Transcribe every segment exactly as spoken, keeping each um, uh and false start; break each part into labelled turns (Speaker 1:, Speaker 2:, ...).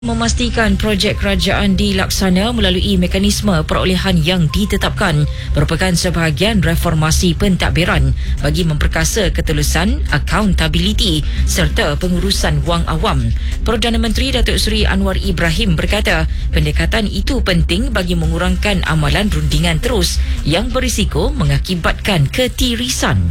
Speaker 1: Memastikan projek kerajaan dilaksana melalui mekanisme perolehan yang ditetapkan merupakan sebahagian reformasi pentadbiran bagi memperkasa ketulusan, accountability serta pengurusan wang awam. Perdana Menteri Datuk Seri Anwar Ibrahim berkata pendekatan itu penting bagi mengurangkan amalan rundingan terus yang berisiko mengakibatkan ketirisan.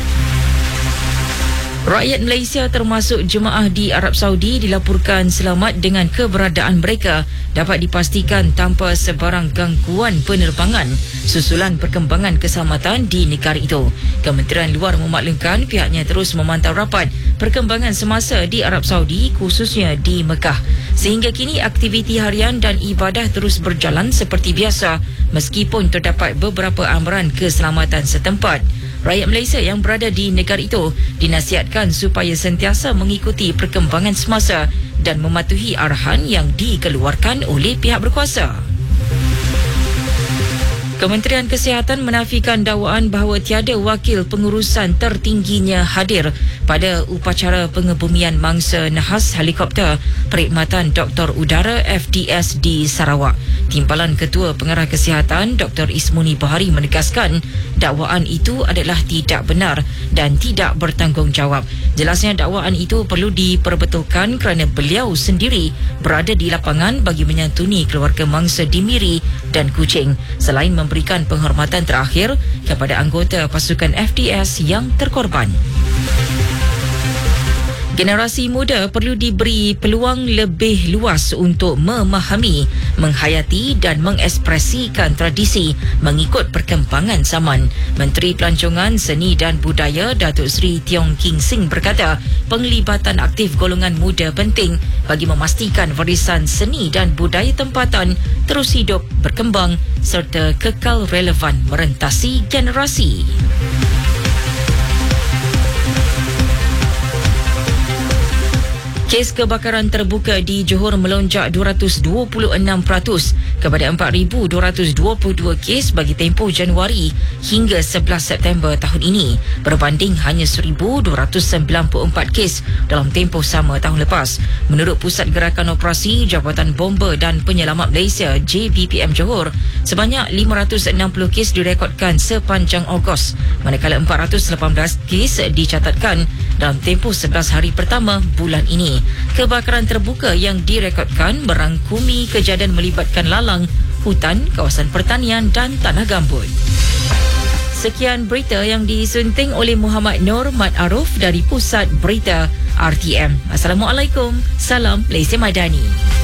Speaker 1: Rakyat Malaysia termasuk jemaah di Arab Saudi dilaporkan selamat dengan keberadaan mereka dapat dipastikan tanpa sebarang gangguan penerbangan susulan perkembangan keselamatan di negara itu. Kementerian Luar memaklumkan pihaknya terus memantau rapat perkembangan semasa di Arab Saudi khususnya di Mekah. Sehingga kini aktiviti harian dan ibadah terus berjalan seperti biasa meskipun terdapat beberapa amaran keselamatan setempat. Rakyat Malaysia yang berada di negara itu dinasihatkan supaya sentiasa mengikuti perkembangan semasa dan mematuhi arahan yang dikeluarkan oleh pihak berkuasa. Kementerian Kesihatan menafikan dakwaan bahawa tiada wakil pengurusan tertingginya hadir pada upacara pengebumian mangsa nahas helikopter perkhidmatan Doktor Udara F D S di Sarawak. Timbalan Ketua Pengarah Kesihatan Doktor Ismuni Bahari menegaskan dakwaan itu adalah tidak benar dan tidak bertanggungjawab. Jelasnya dakwaan itu perlu diperbetulkan kerana beliau sendiri berada di lapangan bagi menyantuni keluarga mangsa di Miri dan Kuching selain memberikan penghormatan terakhir kepada anggota pasukan F D S yang terkorban. Generasi muda perlu diberi peluang lebih luas untuk memahami, menghayati dan mengekspresikan tradisi mengikut perkembangan zaman. Menteri Pelancongan Seni dan Budaya Datuk Seri Tiong King Sing berkata, penglibatan aktif golongan muda penting bagi memastikan warisan seni dan budaya tempatan terus hidup, berkembang serta kekal relevan merentasi generasi. Kes kebakaran terbuka di Johor melonjak dua ratus dua puluh enam peratus kepada empat ribu dua ratus dua puluh dua kes bagi tempoh Januari hingga sebelas September tahun ini berbanding hanya seribu dua ratus sembilan puluh empat kes dalam tempoh sama tahun lepas. Menurut Pusat Gerakan Operasi Jabatan Bomba dan Penyelamat Malaysia J B P M Johor, sebanyak lima ratus enam puluh kes direkodkan sepanjang Ogos, manakala empat ratus lapan belas kes dicatatkan dalam tempoh sebelas hari pertama bulan ini. Kebakaran terbuka yang direkodkan merangkumi kejadian melibatkan lalang, hutan, kawasan pertanian dan tanah gambut. Sekian berita yang disunting oleh Muhammad Nur Mat Aruf dari Pusat Berita R T M. Assalamualaikum. Salam Malaysia Madani.